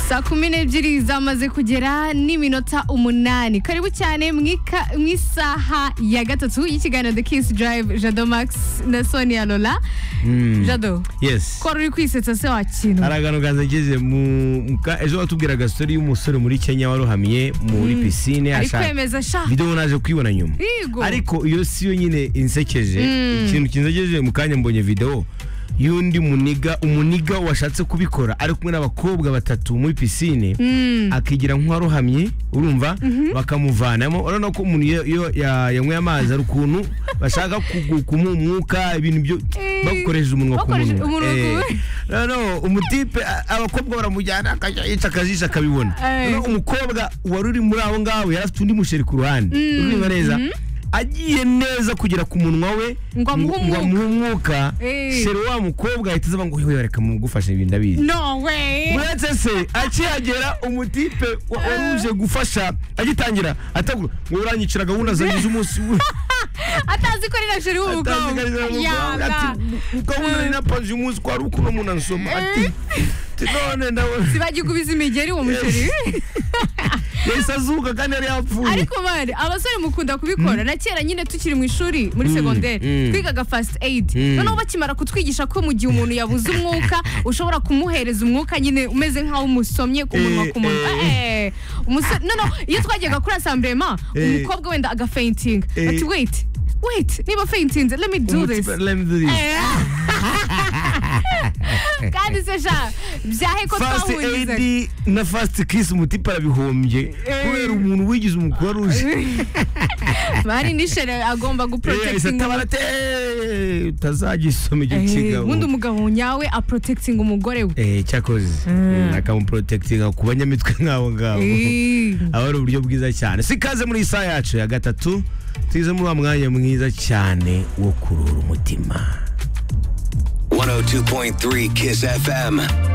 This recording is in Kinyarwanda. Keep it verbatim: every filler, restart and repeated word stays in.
saa kumi n'ebyiri zamaze kugera n'iminota umunani. Karibu cyane mu isaha ya gatatu y'ikiganiro The Kiss Drive, Jado Max na Sonia Lola. Mm. Jado. Yes. Ko uri kwisetsa se wakintu. Aragano gazageze mu ejo watubwiraga story y'umusore muri Kenya warohamye muri mm. piscine ashaka. Ari kwemeza sha. Video naje kwibona nyuma. Igo. Ariko iyo siyo nyine insekeje, mm. ikintu kinsekeje mu kanya mbonye video yundi muniga umuniga washatse kubikora ari kumwe n'abakobwa batatu muri piscine mm. akigira nk'warohamye urumva mm -hmm. bakamuvanamo urabona ko umuntu yo yanyweye amazi ari ukuntu bashaka kumumwuka ibintu byo bakoresheje umunwa ku munwa no no umutipe abakobwa baramujyana akajya yica akajisha akabibona no umukobwa wari uri muri abo ngawe yarafite undi musheri ku ruhande mm. urumva neza mm -hmm. agiye neza kugera ku munwa we ngo amuhumwuka shere wa mukobwa ahita aza ngo yewe reka mugufashe ibinda bizi no way uretse se akihagera umutipe waruje gufasha agitangira atagura ngo uranyicira gahunda zanjye z'umunsi atazi ko rina shere w'umugabo yanga gahunda ni napanze umunsi kwa rukuno umuntu ansoma ati none ndawe sibagikubiza imigeri wo musheri yesazuka kandi yari yapfuye ariko bari abasore mukunda kubikora na kera nyine tukiri mu ishuri muri secondaire twigaga first aid noneho bakimara kutwigisha ko mu gihe umuntu yabuze umwuka ushobora kumuhereza umwuka nyine umeze nkaho umusomye ku munwa ku munwa eh umusore noneho iyo twajyaga kuri assemblement umukobwa wenda aga fainting ati wait wait niba fainting let me do this let me do this kandi se sha byahe ko twahuriza first aid na first kiss umutipa arabihombye kubera umuntu wigize umukuru uje bari nishere agomba guprotecting abarate utazagisoma igikiga ubundi umugabo nyawe a protecting umugore we eh cyakoze akamu protecting ku banyamitwe nk'abo ngabo abari uburyo bwiza cyane sikaze muri isa yacu ya gatatu tize muri mwanya mwiza cyane wo kurura umutima. one oh two point three Kiss F M.